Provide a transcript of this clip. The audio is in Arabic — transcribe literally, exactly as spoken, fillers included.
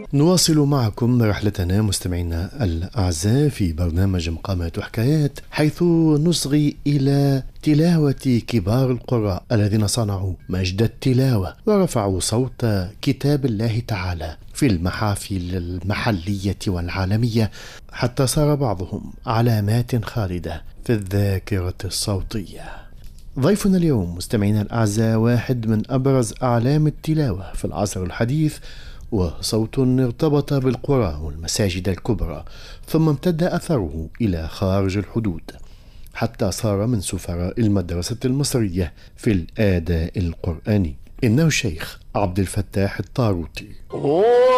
نواصل معكم رحلتنا مستمعينا الأعزاء في برنامج مقامات وحكايات، حيث نصغي إلى تلاوة كبار القراء الذين صنعوا مجد التلاوة ورفعوا صوت كتاب الله تعالى في المحافل المحلية والعالمية، حتى صار بعضهم علامات خالدة في الذاكرة الصوتية. ضيفنا اليوم مستمعينا الأعزاء واحد من أبرز أعلام التلاوة في العصر الحديث، وصوت ارتبط بالقرى والمساجد الكبرى، ثم امتد أثره إلى خارج الحدود حتى صار من سفراء المدرسة المصرية في الأداء القرآني. إنه الشيخ عبد الفتاح الطاروطي.